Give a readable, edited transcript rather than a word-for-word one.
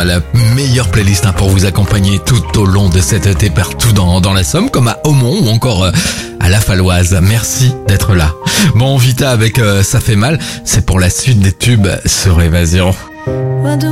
a la meilleure playlist pour vous accompagner tout au long de cet été partout dans la Somme, comme à Aumont ou encore à La Faloise. Merci d'être là. Bon, Vita avec Ça fait mal, c'est pour la suite des tubes sur Évasion.